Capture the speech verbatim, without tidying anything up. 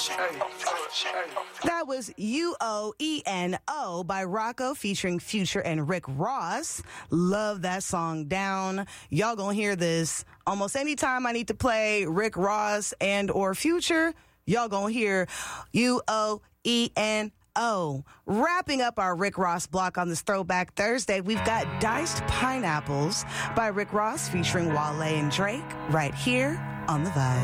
That was U O E N O by Rocco featuring Future and Rick Ross. Love that song down. Y'all gonna hear this almost anytime I need to play Rick Ross and or Future. Y'all gonna hear U O E N O. Wrapping up our Rick Ross block on this Throwback Thursday, we've got Diced Pineapples by Rick Ross featuring Wale and Drake right here on The Vibe.